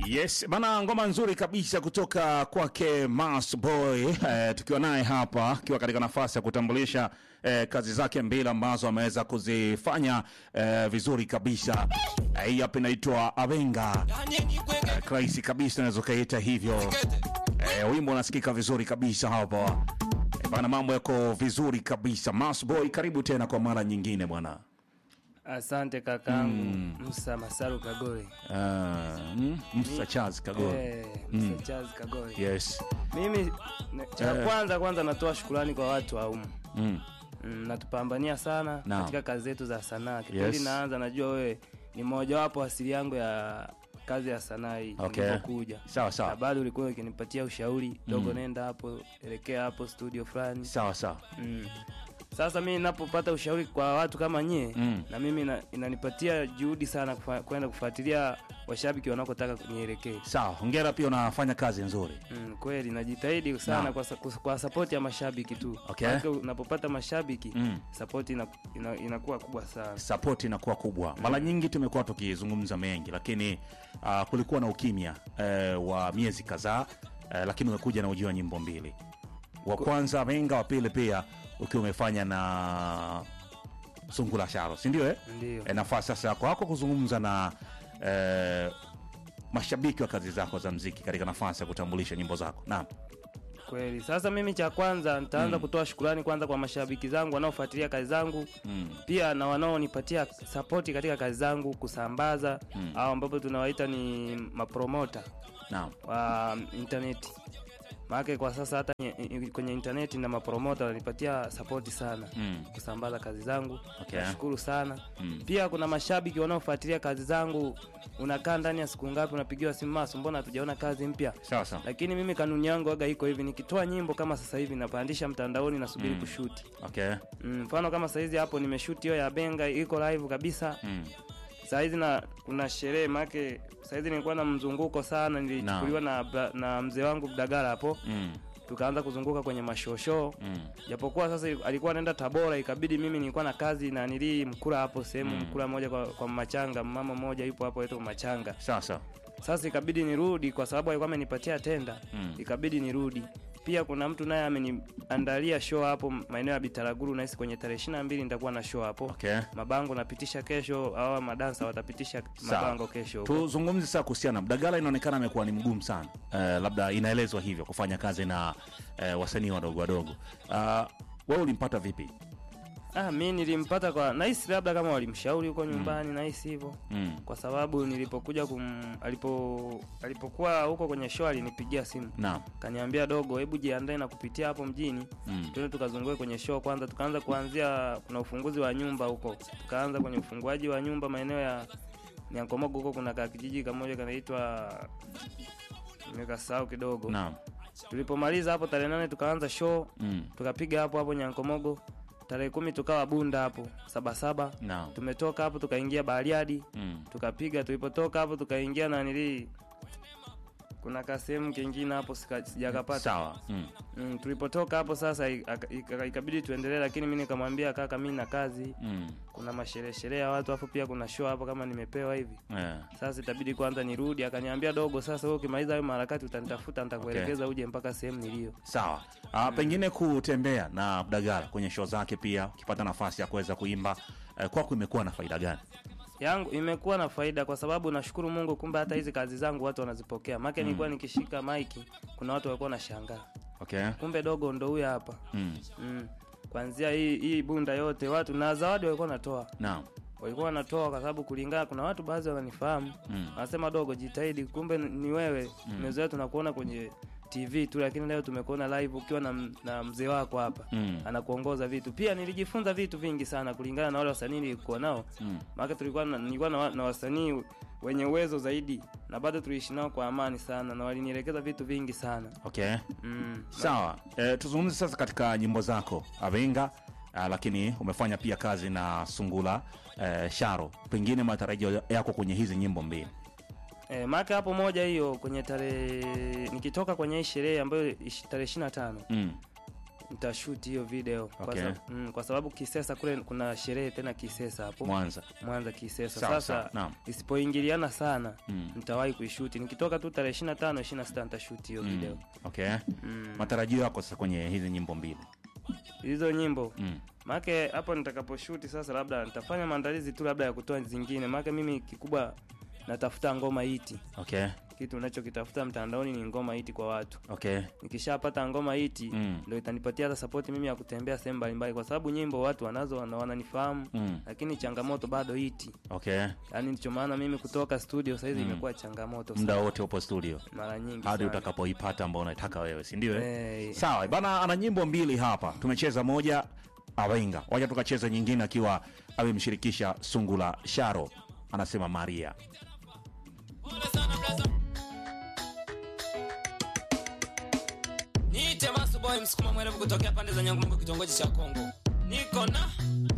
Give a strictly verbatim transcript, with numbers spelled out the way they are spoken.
Yes, bana, ngoma nzuri kabisa kutoka kwake Mars Boy, eh, tukiwa naye hapa akiwa katika nafasi ya kutambulisha eh, kazi zake mbili ambazo ameweza kuzifanya eh, vizuri kabisa. Eh, hii hapa inaitwa Abenga. Eh, crazy kabisa naweza kaita hivyo. Eh, wimbo unasikika vizuri kabisa hapa. Eh, bana, mambo yako vizuri kabisa. Mars Boy, karibu tena kwa mara nyingine bwana. Asante kakangu mm. Musa Masaru Kagore. Ah, mm, Musa Charles Kagore. Eh, Musa mm. Charles Kagore. Yes. Mimi cha Eh. kwanza kwanza natoa shukrani kwa watu wa umu. Mm. Mm, natupambania sana Naam. katika kazi zetu za sanaa. Kipindi Yes. naanza najua wewe ni mmoja wapo asili yangu ya kazi ya sanaa hii Okay. nilipokuja. Sawa sawa. Na bado ulikuwa ukinipatia ushauri, dogo nenda hapo, elekea hapo studio fulani. Sawa sawa. Mm. Sasa mimi ninapopata ushauri kwa watu kama nyie Mm. na mimi na, inanipatia juhudi sana kufa, kwenda kufuatilia washabiki wanakotaka kunielekea. Sawa, hongera, pia unafanya kazi nzuri. Mm, kweli najitahidi sana Naam. kwa, sa- kwa, kwa support ya mashabiki tu. Okay. Maana unapopata mashabiki Mm. support ina, ina, inakuwa kubwa sana. Support inakuwa kubwa. Mara nyingi tumekuwa tukizungumza mengi, lakini uh, kulikuwa na ukimya uh, wa miezi kadhaa, uh, lakini umekuja na ujio wa nyimbo mbili. Wa kwanza Abenga, wa pili pia ukiwa umefanya na Sungula Sharo, si ndio eh? Ndio. E, nafasi sasa yako wako kuzungumza na eh, mashabiki wa kazi zako za muziki katika nafasi ya kutambulisha nyimbo zako. Naam. Kweli. Sasa mimi cha kwanza nitaanza Mm. kutoa shukrani kwanza kwa mashabiki zangu wanaofuatilia kazi zangu. Mm. Pia na wanaonipatia support katika kazi zangu kusambaza Mm. au ambapo tunawaita ni mapromota Naam. wa internet. Maana kwa sasa hata nye- kwenye internet na mapromota wanipatia support sana Mm. kusambaza kazi zangu. Okay. Nashukuru sana. Mm. Pia kuna mashabiki wanaofuatilia kazi zangu, unakaa ndani ya siku ngapi unapigiwa simu, Maso, mbona hatujaona kazi mpya? Sawa sawa. Lakini mimi kanuni yangu waga iko hivi, nikitoa nyimbo kama sasa hivi napandisha mtandaoni nasubiri Mm. kushuti. Okay. Mm, mfano kama saizi hapo nimeshuti hiyo ya Benga iko live kabisa. Mm. Saizi na kuna sherehe make saizi nilikuwa na mzunguko sana, nilichukuliwa na, na, na mzee wangu Bdagala hapo. Mm. Tukaanza kuzunguka kwenye mashosho. Mm. Japokuwa sasa alikuwa anaenda Tabora, ikabidi mimi nilikuwa na kazi na nili Mkura hapo sehemu Mm. Mkura moja kwa, kwa Machanga, mama mmoja yupo hapo yetu Machanga. Sawa sawa. Sasa ikabidi nirudi kwa sababu alikuwa amenipatia tenda. Mm. Ikabidi nirudi. Pia kuna mtu naye ameniandalia show hapo maeneo ya Bitaraguru, na hisi kwenye tarehe ishirini na mbili nitakuwa na show hapo. Okay. Mabango napitisha kesho, au madansa watapitisha Sawa. mabango kesho. Tuzungumze sasa kuhusiana Bdagala. Inaonekana amekuwa ni mgumu sana, uh, labda inaelezwa hivyo, kufanya kazi na uh, wasanii wadogo wadogo. Uh, wewe ulimpata vipi? Ah, mimi nilimpata kwa nahisi labda kama walimshauri huko nyumbani, mm. nahisi hivyo. Mm. Kwa sababu nilipokuja kum, alipo alipokuwa huko kwenye show alinipigia simu. Naam. Kaniambia, dogo, hebu jiandae na kupitia hapo mjini. Mm. Twende tukazunguke kwenye show kwanza. Tukaanza kuanzia kuna ufunguzi wa nyumba huko. Tukaanza kwenye ufunguaji wa nyumba maeneo ya Nyankomogo huko, kuna ka kijiji kamoja kanaitwa nimekasahau kidogo. Naam. Tulipomaliza hapo tarehe nane tukaanza show. Mm. Tukapiga hapo hapo Nyankomogo. Tarehe kumi tukawa Bunda hapo saba saba. Naam. Tumetoka hapo tukaingia Bariadi. Mm. Tukapiga, tulipotoka hapo tukaingia na nili kuna kasehemu kingine hapo sika- sijakapata. Sawa. Mm. Mm, tulipotoka hapo sasa i- aka- ika- ikabidi tuendelee, lakini mimi nikamwambia kaka, mimi na kazi, Mm. kuna masherehe sherehe ya watu hapo, pia kuna show hapo kama nimepewa hivi. Yeah. Sasa itabidi kwanza nirudi. Akaniambia, dogo, sasa wewe ukimaliza hayo harakati utanitafuta, nitakuelekeza uje mpaka sehemu nilio. Sawa. Uh, pengine kutembea na Bdagala kwenye show zake, pia ukipata nafasi ya kuweza kuimba, uh, kwako imekuwa na faida gani? Yangu imekuwa na faida kwa sababu nashukuru Mungu, kumbe hata hizi kazi zangu watu wanazipokea. Maana mm. nilikuwa nikishika maiki kuna watu walikuwa wanashangaa. Okay. Kumbe dogo ndo huyu hapa. Mm. Mm. Kwanzia hii hii Bunda yote watu na zawadi walikuwa wanatoa. Naam. Walikuwa wanatoa kwa sababu kulingana, kuna watu baadhi wananifahamu. Mm. Wanasema, dogo, jitahidi, kumbe ni wewe. Tumezoea mm. tunakuona kwenye T V tu, lakini leo tumekuona live ukiwa na, na mzee wako hapa. Mm. Anakuongoza vitu. Pia nilijifunza vitu vingi sana kulingana na wale wasanii nilikuwa nao. Mm. Maana tulikuwa na, nilikuwa na, na wasanii wenye uwezo zaidi na bado tuliishi nao kwa amani sana na walinielekeza vitu vingi sana. Okay. Mm. Sawa. E, tuzungumze sasa katika nyimbo zako Abenga, uh, lakini umefanya pia kazi na Sungula uh, Sharo. Pengine matarajio yako kwenye hizi nyimbo mbili? Eh, maka hapo moja hiyo kwenye tarehe nikitoka kwenye hii sherehe ambayo ish- tarehe ishirini na tano. Mm. Nitashoot hiyo video okay. kwa, sababu, mm, kwa sababu Kisesa kule kuna sherehe tena Kisesa hapo. Mwanza. Mwanza Kisesa. Sao, Sasa sao, isipoingiliana sana mm. nitawahi kuishoot. Nikitoka tu tarehe ishirini na tano ishirini na sita nitashoot hiyo mm. video. Okay. Mm. Matarajio yako sasa kwenye hizi nyimbo mbili? Hizo nyimbo. Mm. Maana hapo nitakaposhoot sasa labda nitafanya maandalizi tu labda ya kutoa zingine. Maana mimi kikubwa natafuta ngoma hiti. Okay. Kitu ninachokitafuta mtandaoni ni ngoma hiti kwa watu. Okay. Nikishapata ngoma hiti mm. ndio itanipatia hata support mimi ya kutembea sehemu mbalimbali kwa sababu nyimbo watu wanazo na wananifahamu mm. lakini changamoto bado hiti. Okay. Yaani ndicho maana mimi kutoka studio sasa hizi mm. imekuwa changamoto sana. Muda wote upo studio. Mara nyingi hadi utakapoipata ambao unataka wewe, si ndio? Hey. Sawa bana, ana nyimbo mbili hapa. Tumecheza moja Awenga. Wacha tukacheza nyingine akiwa amemshirikisha Sungula Sharo. Anasema Maria. Niite Masu Boy msukuma mwerevu kutokea pande za Nyangumungu kitongoji cha Kongo. Niko na